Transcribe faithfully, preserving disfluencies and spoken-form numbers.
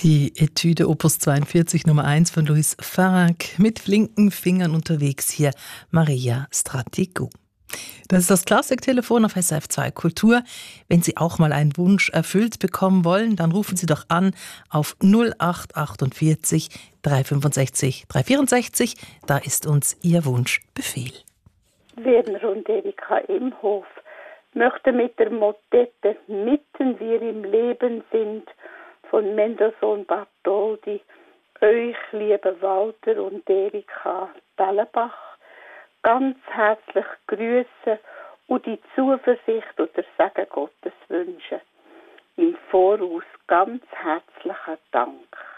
Die Etüde Opus zweiundvierzig Nummer eins von Louis Farag, mit flinken Fingern unterwegs hier, Maria Stratigou. Das ist das Klassiktelefon auf S R F zwei Kultur. Wenn Sie auch mal einen Wunsch erfüllt bekommen wollen, dann rufen Sie doch an auf null acht achtundvierzig dreihundertfünfundsechzig dreihundertvierundsechzig. Da ist uns Ihr Wunschbefehl. Werner und Erika Imhof möchte mit der Motette Mitten wir im Leben sind von Mendelssohn Bartholdy euch, liebe Walter und Erika Bellenbach, ganz herzlich grüßen und die Zuversicht und der Segen Gottes wünschen. Im Voraus ganz herzlichen Dank.